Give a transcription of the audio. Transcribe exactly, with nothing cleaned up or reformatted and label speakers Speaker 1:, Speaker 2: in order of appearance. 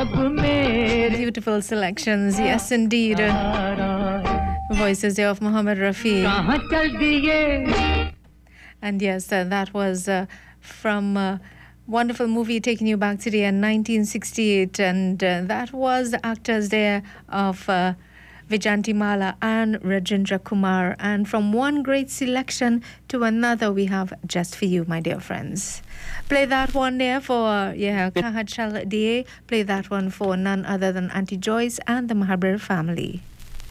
Speaker 1: Beautiful selections, yes indeed. Voices there of Mohammed Rafi. And yes, uh, that was uh, from a wonderful movie taking you back to the year nineteen sixty-eight, and uh, that was the actors there of uh, Vijayantimala and Rajendra Kumar. And from one great selection to another, we have Just For You, my dear friends. Play that one there for, yeah, Kahat Chal Diye. Play that one for none other than Auntie Joyce and the Mahabir family.